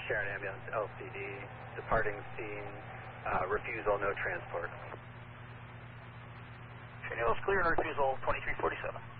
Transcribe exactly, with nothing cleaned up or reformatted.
Sharon Ambulance L C D, departing scene, uh, refusal, no transport. Sharon Ambulance clear and refusal twenty-three forty-seven.